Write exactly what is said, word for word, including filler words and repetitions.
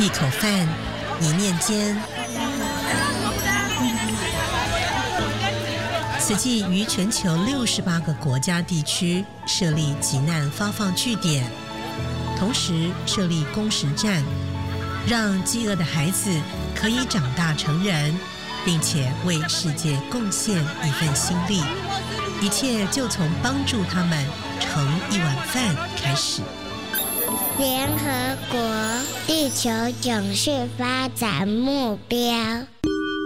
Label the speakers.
Speaker 1: 一口饭，一念间。慈济于全球六十八个国家地区设立急难发放据点，同时设立供食站，让饥饿的孩子可以长大成人，并且为世界贡献一份心力。一切就从帮助他们盛一碗饭开始。
Speaker 2: 联合国地球永续发展目标。